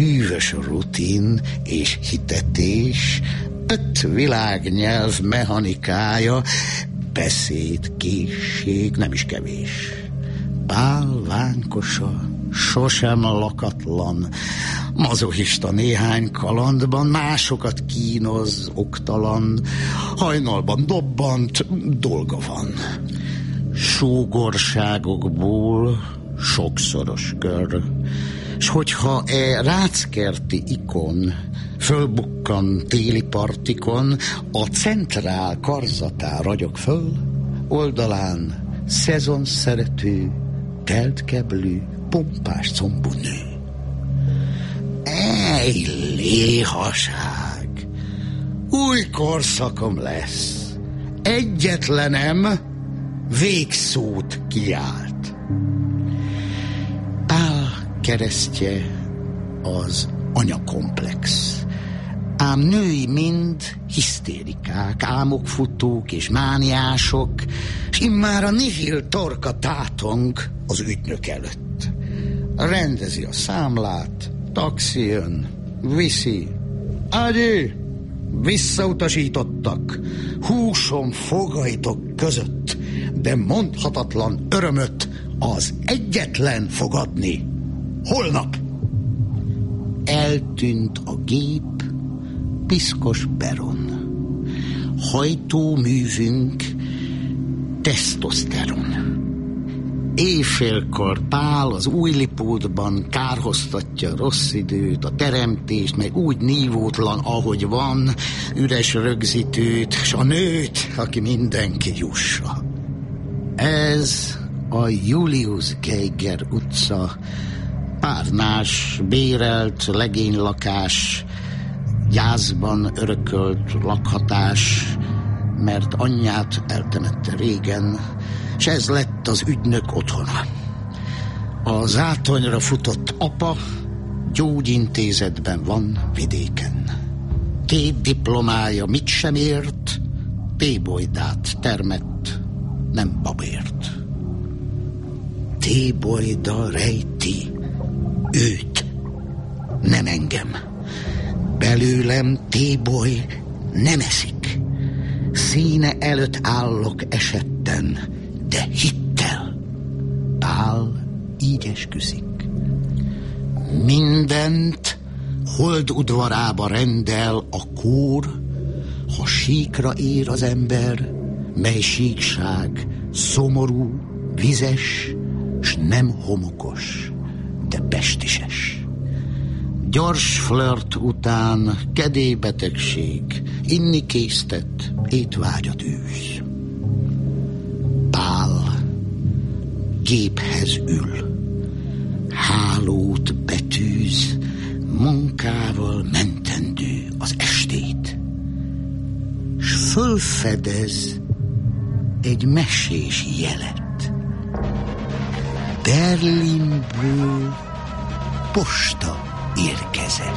hűvös rutin és hitetés, 5 világnyelv mechanikája, beszédkészség nem is kevés. Pál vánkosa, sosem lakatlan, mazochista néhány kalandban, másokat kínoz, oktalan, hajnalban dobbant, dolga van. Sógorságokból sokszoros kör, s hogyha ráckerti ikon fölbukkan téli partikon, a centrál karzatán ragyog föl, oldalán szezon szerető, teltkeblű, pompás combú nő. Ej, léhaság! Új korszakom lesz. Egyetlenem végszót kiált. Pál keresztje az anyakomplex. Ám női mind hisztérikák, álmokfutók és mániások, s immár a nihil torka tátong az ügynök előtt. Rendezi a számlát, taxi jön, viszi. Ágyi, visszautasítottak, húsom fogaitok között, de mondhatatlan örömöt az egyetlen fogadni. Holnap eltűnt a gép, piszkos peron. Hajtóművünk tesztoszteron. Éjfélkor Pál az új Lipótban kárhoztatja a rossz időt, a teremtést, meg úgy nívótlan, ahogy van, üres rögzítőt, s a nőt, aki mindenki jussa. Ez a Julius Geiger utca, párnás, bérelt legénylakás, gyászban örökölt lakhatás, mert anyját eltemette régen, s ez lett az ügynök otthona. A zátonyra futott apa gyógyintézetben van vidéken. 2 diplomája mit sem ért, tébolydát termett, nem babért. Tébolyda rejti őt, nem engem. Belőlem téboly nem eszik. Színe előtt állok esetten, de hittel. Pál így esküszik. Mindent hold udvarába rendel a kór, ha síkra ér az ember, mely síkság szomorú, vizes, s nem homokos, de pestises. Gyors flört után kedélybetegség, inni késztet, étvágyat űz. Pál géphez ül, hálót betűz, munkával mentendő az estét, s fölfedez egy mesés jelet. Berlinből posta érkezett.